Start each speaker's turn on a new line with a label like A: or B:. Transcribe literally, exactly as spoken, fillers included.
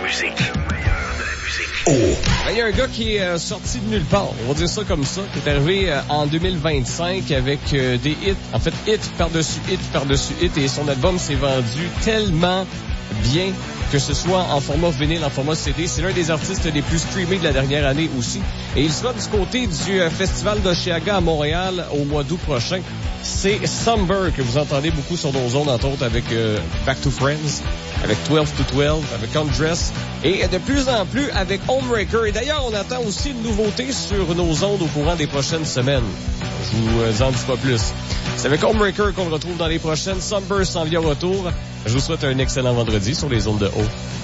A: musique. Le meilleur de la musique. Oh!
B: Il y a un gars qui est euh, sorti de nulle part, on va dire ça comme ça, qui est arrivé euh, en deux mille vingt-cinq avec euh, des hits, en fait hits par-dessus hits par-dessus hits, et son album s'est vendu tellement bien, que ce soit en format vinyle, en format C D. C'est l'un des artistes les plus streamés de la dernière année aussi. Et il sera du côté du euh, Festival d'Oshéaga à Montréal au mois d'août prochain. C'est Somber que vous entendez beaucoup sur nos ondes, entre autres avec euh, Back to Friends, avec douze to douze, avec Undress, et de plus en plus avec Homebreaker. Et d'ailleurs, on attend aussi une nouveauté sur nos ondes au courant des prochaines semaines. Je vous en dis pas plus. C'est avec Homebreaker qu'on le retrouve dans les prochaines. Somber s'en vient au retour. Je vous souhaite un excellent vendredi sur les ondes de haut.